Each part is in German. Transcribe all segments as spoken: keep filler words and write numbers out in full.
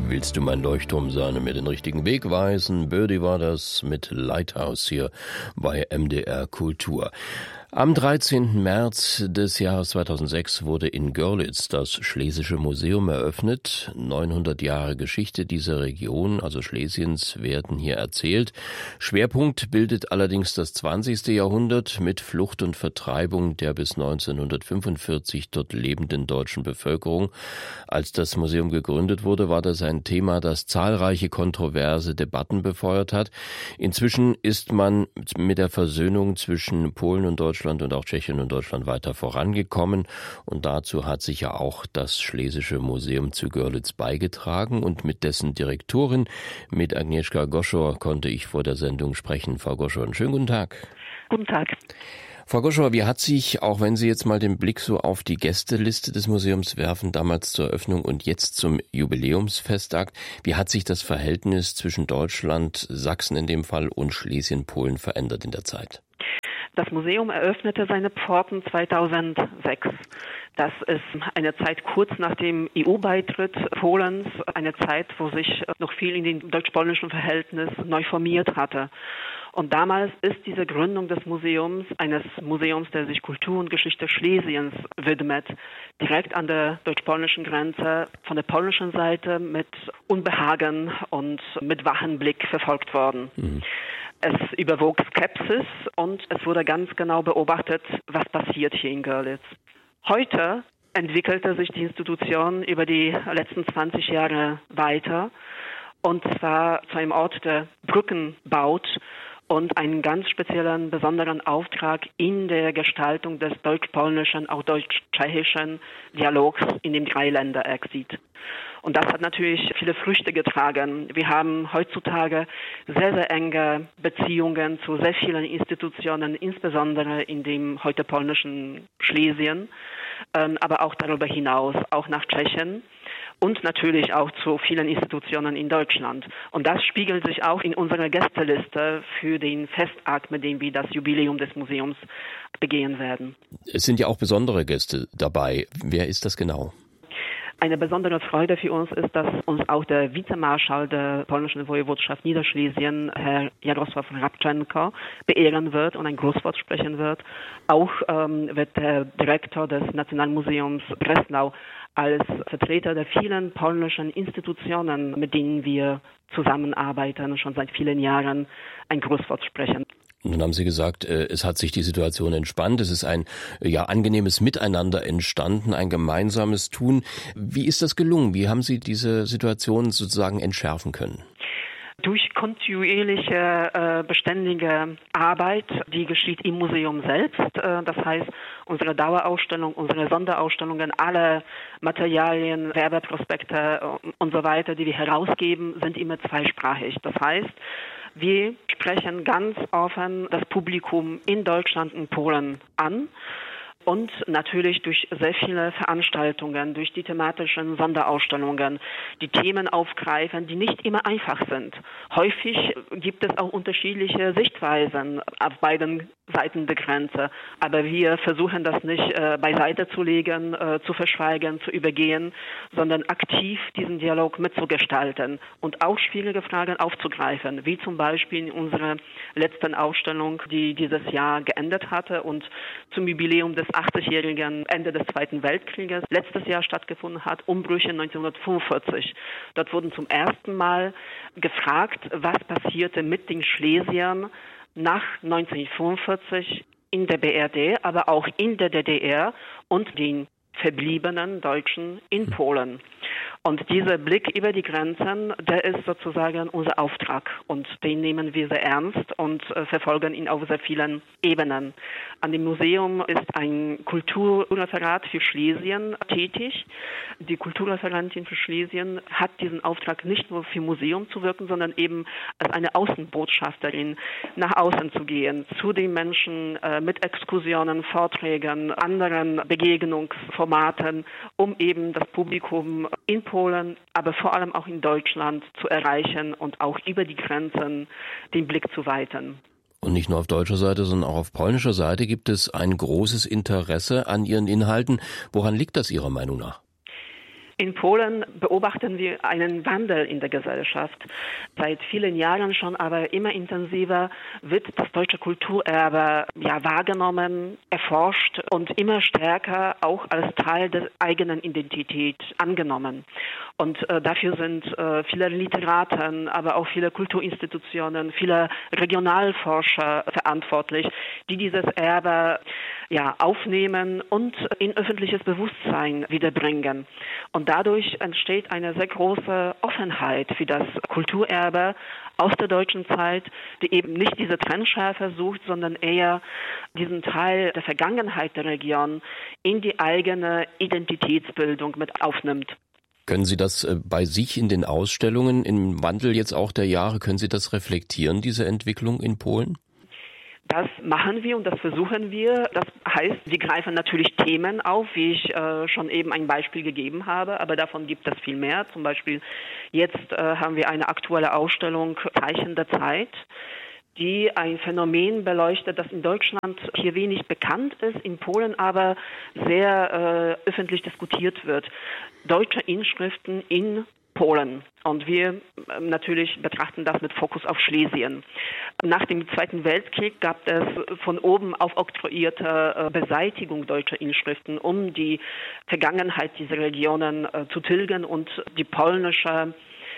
Willst du mein Leuchtturm sein und mir den richtigen Weg weisen? Birdie war das mit Lighthouse hier bei M D R Kultur. Am dreizehnten März des Jahres zweitausendsechs wurde in Görlitz das Schlesische Museum eröffnet. neunhundert Jahre Geschichte dieser Region, also Schlesiens, werden hier erzählt. Schwerpunkt bildet allerdings das zwanzigste Jahrhundert mit Flucht und Vertreibung der bis neunzehnhundertfünfundvierzig dort lebenden deutschen Bevölkerung. Als das Museum gegründet wurde, war das ein Thema, das zahlreiche kontroverse Debatten befeuert hat. Inzwischen ist man mit der Versöhnung zwischen Polen und Deutschland und auch Tschechien und Deutschland weiter vorangekommen. Und dazu hat sich ja auch das Schlesische Museum zu Görlitz beigetragen. Und mit dessen Direktorin, mit Agnieszka Goschor, konnte ich vor der Sendung sprechen. Frau Goschor, einen schönen guten Tag. Guten Tag. Frau Goschor, wie hat sich, auch wenn Sie jetzt mal den Blick so auf die Gästeliste des Museums werfen, damals zur Eröffnung und jetzt zum Jubiläumsfestakt, wie hat sich das Verhältnis zwischen Deutschland, Sachsen in dem Fall, und Schlesien, Polen verändert in der Zeit? Das Museum eröffnete seine Pforten zweitausendsechs. Das ist eine Zeit kurz nach dem E U-Beitritt Polens, eine Zeit, wo sich noch viel in dem deutsch-polnischen Verhältnis neu formiert hatte. Und damals ist diese Gründung des Museums, eines Museums, der sich Kultur und Geschichte Schlesiens widmet, direkt an der deutsch-polnischen Grenze von der polnischen Seite mit Unbehagen und mit wachem Blick verfolgt worden. Mhm. Es überwog Skepsis und es wurde ganz genau beobachtet, was passiert hier in Görlitz. Heute entwickelte sich die Institution über die letzten zwanzig Jahre weiter, und zwar zu einem Ort, der Brücken baut und einen ganz speziellen, besonderen Auftrag in der Gestaltung des deutsch-polnischen, auch deutsch-tschechischen Dialogs in dem Dreiländereck sieht. Und das hat natürlich viele Früchte getragen. Wir haben heutzutage sehr, sehr enge Beziehungen zu sehr vielen Institutionen, insbesondere in dem heute polnischen Schlesien, ähm, aber auch darüber hinaus, auch nach Tschechien. Und natürlich auch zu vielen Institutionen in Deutschland. Und das spiegelt sich auch in unserer Gästeliste für den Festakt, mit dem wir das Jubiläum des Museums begehen werden. Es sind ja auch besondere Gäste dabei. Wer ist das genau? Eine besondere Freude für uns ist, dass uns auch der Vizemarschall der polnischen Wojewodschaft Niederschlesien, Herr Jarosław Rabczenko, beehren wird und ein Grußwort sprechen wird. Auch ähm, wird der Direktor des Nationalmuseums Breslau als Vertreter der vielen polnischen Institutionen, mit denen wir zusammenarbeiten, schon seit vielen Jahren ein Grußwort sprechen. Nun haben Sie gesagt, es hat sich die Situation entspannt. Es ist ein ja angenehmes Miteinander entstanden, ein gemeinsames Tun. Wie ist das gelungen? Wie haben Sie diese Situation sozusagen entschärfen können? Durch kontinuierliche, äh, beständige Arbeit, die geschieht im Museum selbst. Äh, das heißt, unsere Dauerausstellung, unsere Sonderausstellungen, alle Materialien, Werbeprospekte äh, und so weiter, die wir herausgeben, sind immer zweisprachig. Das heißt, wir sprechen ganz offen das Publikum in Deutschland und Polen an. Und natürlich durch sehr viele Veranstaltungen, durch die thematischen Sonderausstellungen, die Themen aufgreifen, die nicht immer einfach sind. Häufig gibt es auch unterschiedliche Sichtweisen auf beiden Seiten der Grenze. Aber wir versuchen das nicht äh, beiseite zu legen, äh, zu verschweigen, zu übergehen, sondern aktiv diesen Dialog mitzugestalten und auch schwierige Fragen aufzugreifen, wie zum Beispiel in unserer letzten Ausstellung, die dieses Jahr geendet hatte und zum Jubiläum des achtzigjährigen Ende des Zweiten Weltkrieges letztes Jahr stattgefunden hat, Umbrüche neunzehnhundertfünfundvierzig. Dort wurden zum ersten Mal gefragt, was passierte mit den Schlesiern nach neunzehnhundertfünfundvierzig in der B R D, aber auch in der D D R und den verbliebenen Deutschen in Polen. Und dieser Blick über die Grenzen, der ist sozusagen unser Auftrag und den nehmen wir sehr ernst und äh, verfolgen ihn auf sehr vielen Ebenen. An dem Museum ist ein Kulturreferat für Schlesien tätig. Die Kulturreferentin für Schlesien hat diesen Auftrag nicht nur für Museum zu wirken, sondern eben als eine Außenbotschafterin nach außen zu gehen, zu den Menschen äh, mit Exkursionen, Vorträgen, anderen Begegnungsformaten, um eben das Publikum in Polen, aber vor allem auch in Deutschland zu erreichen und auch über die Grenzen den Blick zu weiten. Und nicht nur auf deutscher Seite, sondern auch auf polnischer Seite gibt es ein großes Interesse an Ihren Inhalten. Woran liegt das Ihrer Meinung nach? In Polen beobachten wir einen Wandel in der Gesellschaft. Seit vielen Jahren schon, aber immer intensiver wird das deutsche Kulturerbe ja, wahrgenommen, erforscht und immer stärker auch als Teil der eigenen Identität angenommen. Und äh, dafür sind äh, viele Literaten, aber auch viele Kulturinstitutionen, viele Regionalforscher verantwortlich, die dieses Erbe ja, aufnehmen und in öffentliches Bewusstsein wiederbringen. Und dadurch entsteht eine sehr große Offenheit für das Kulturerbe aus der deutschen Zeit, die eben nicht diese Trennschärfe sucht, sondern eher diesen Teil der Vergangenheit der Region in die eigene Identitätsbildung mit aufnimmt. Können Sie das bei sich in den Ausstellungen, im Wandel jetzt auch der Jahre, können Sie das reflektieren, diese Entwicklung in Polen? Das machen wir und das versuchen wir. Das heißt, wir greifen natürlich Themen auf, wie ich äh, schon eben ein Beispiel gegeben habe, aber davon gibt es viel mehr. Zum Beispiel jetzt äh, haben wir eine aktuelle Ausstellung Zeichen der Zeit, die ein Phänomen beleuchtet, das in Deutschland hier wenig bekannt ist, in Polen aber sehr äh, öffentlich diskutiert wird. Deutsche Inschriften in Polen. Und wir natürlich betrachten das mit Fokus auf Schlesien. Nach dem Zweiten Weltkrieg gab es von oben aufoktroyierte Beseitigung deutscher Inschriften, um die Vergangenheit dieser Regionen zu tilgen und die polnische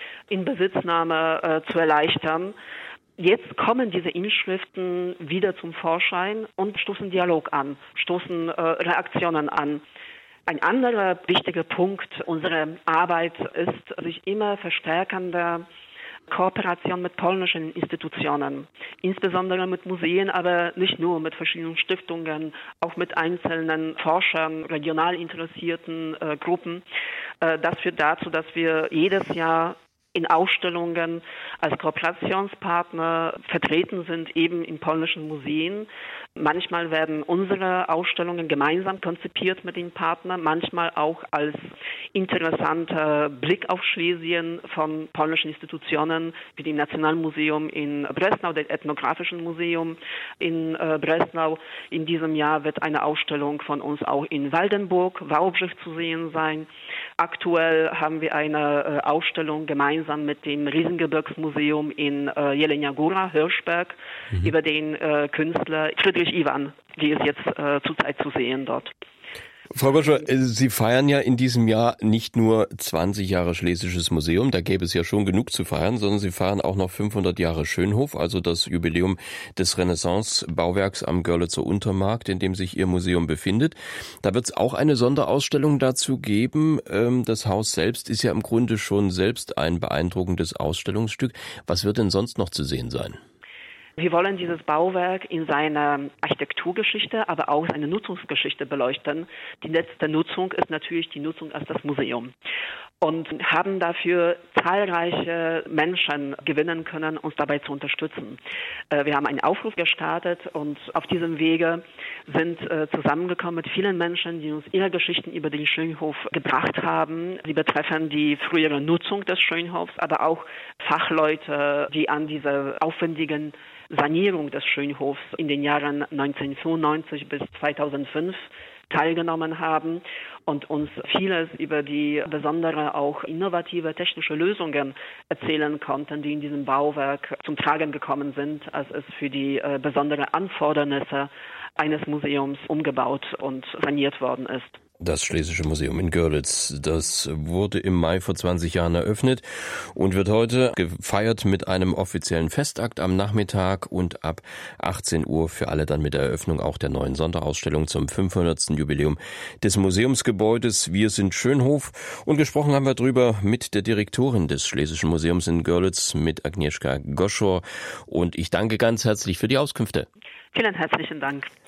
Inbesitznahme zu erleichtern. Jetzt kommen diese Inschriften wieder zum Vorschein und stoßen Dialog an, stoßen Reaktionen an. Ein anderer wichtiger Punkt unserer Arbeit ist sich immer verstärkende Kooperation mit polnischen Institutionen, insbesondere mit Museen, aber nicht nur, mit verschiedenen Stiftungen, auch mit einzelnen Forschern, regional interessierten äh, Gruppen. Äh, das führt dazu, dass wir jedes Jahr in Ausstellungen als Kooperationspartner vertreten sind, eben in polnischen Museen. Manchmal werden unsere Ausstellungen gemeinsam konzipiert mit den Partnern, manchmal auch als interessanter Blick auf Schlesien von polnischen Institutionen wie dem Nationalmuseum in Breslau, dem Ethnografischen Museum in äh, Breslau. In diesem Jahr wird eine Ausstellung von uns auch in Waldenburg, Wałbrzych zu sehen sein. Aktuell haben wir eine äh, Ausstellung gemeinsam mit dem Riesengebirgsmuseum in äh, Jelenia Góra, Hirschberg, mhm. über den äh, Künstler Friedrich Iwan, die ist jetzt äh, zurzeit zu sehen dort. Frau Goscher, Sie feiern ja in diesem Jahr nicht nur zwanzig Jahre Schlesisches Museum, da gäbe es ja schon genug zu feiern, sondern Sie feiern auch noch fünfhundert Jahre Schönhof, also das Jubiläum des Renaissance-Bauwerks am Görlitzer Untermarkt, in dem sich Ihr Museum befindet. Da wird es auch eine Sonderausstellung dazu geben. Das Haus selbst ist ja im Grunde schon selbst ein beeindruckendes Ausstellungsstück. Was wird denn sonst noch zu sehen sein? Wir wollen dieses Bauwerk in seiner Architekturgeschichte, aber auch seine Nutzungsgeschichte beleuchten. Die letzte Nutzung ist natürlich die Nutzung als das Museum. Und haben dafür zahlreiche Menschen gewinnen können, uns dabei zu unterstützen. Wir haben einen Aufruf gestartet und auf diesem Wege sind zusammengekommen mit vielen Menschen, die uns ihre Geschichten über den Schönhof gebracht haben. Sie betreffen die frühere Nutzung des Schönhofs, aber auch Fachleute, die an dieser aufwendigen Sanierung des Schönhofs in den Jahren neunzehnhundertfünfundneunzig bis zweitausendfünf teilgenommen haben und uns vieles über die besondere, auch innovative technische Lösungen erzählen konnten, die in diesem Bauwerk zum Tragen gekommen sind, als es für die äh, besonderen Anfordernisse eines Museums umgebaut und saniert worden ist. Das Schlesische Museum in Görlitz, das wurde im Mai vor zwanzig Jahren eröffnet und wird heute gefeiert mit einem offiziellen Festakt am Nachmittag und ab achtzehn Uhr für alle dann mit der Eröffnung auch der neuen Sonderausstellung zum fünfhundertsten Jubiläum des Museumsgebäudes Wir sind Schönhof. Und gesprochen haben wir drüber mit der Direktorin des Schlesischen Museums in Görlitz, mit Agnieszka Goschor. Und ich danke ganz herzlich für die Auskünfte. Vielen herzlichen Dank.